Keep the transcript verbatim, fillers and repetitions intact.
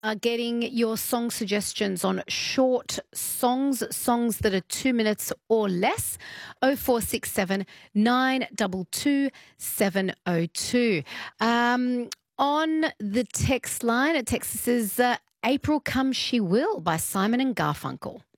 are getting your song suggestions on short songs, songs that are two minutes or less. oh four six seven, nine two two, seven oh two. Um, on the text line, it text says, uh, April Come She Will by Simon and Garfunkel.